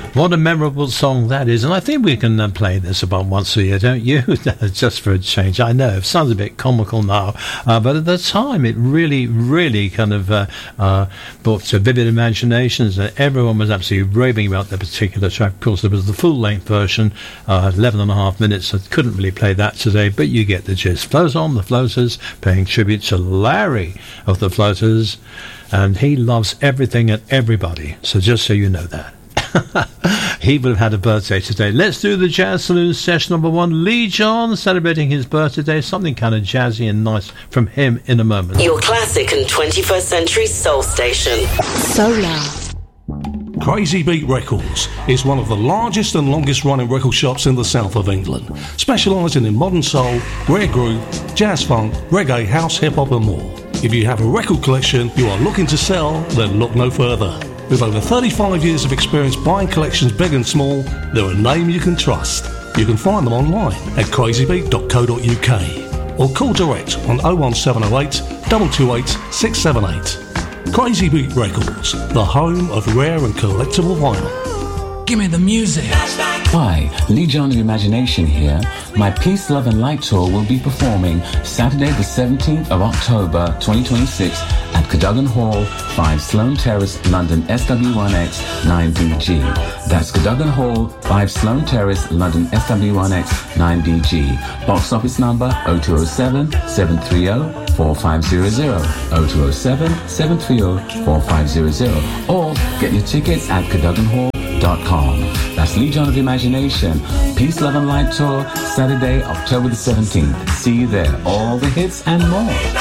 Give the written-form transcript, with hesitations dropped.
What a memorable song that is. And I think we can play this about once a year, don't you? Just for a change. I know it sounds a bit comical now, but at the time it really kind of brought to vivid imaginations, and everyone was absolutely raving about that particular track. Of course, there was the full-length version, 11 and a half minutes. I couldn't really play that today, but you get the gist. Flows On, the Floaters, paying tribute to Larry of the Floaters, and he loves everything and everybody, so just so you know that. He would have had a birthday today. Let's do the Jazz Saloon session number 1. Lee John celebrating his birthday. Something kind of jazzy and nice from him in a moment. Your classic and 21st century soul station. Solar. Crazy Beat Records is one of the largest and longest running record shops in the south of England, specialising in modern soul, rare groove, jazz funk, reggae, house, hip hop and more. If you have a record collection you are looking to sell, then look no further. With over 35 years of experience buying collections big and small, they're a name you can trust. You can find them online at crazybeat.co.uk or call direct on 01708 228 678. Crazy Beat Records, the home of rare and collectible vinyl. Give me the music. Hi, Lee John of Imagination here. My Peace, Love and Light tour will be performing Saturday the 17th of October 2026 at Cadogan Hall, 5 Sloane Terrace, London SW1X 9DG. That's Cadogan Hall, 5 Sloane Terrace, London SW1X 9DG. Box office number 0207 730 4500, 0207 730 4500, or get your tickets at cadoganhall.com. That's Lee John of Imagination. Peace, Love and Light Tour, Saturday, October the 17th. See you there. All the hits and more.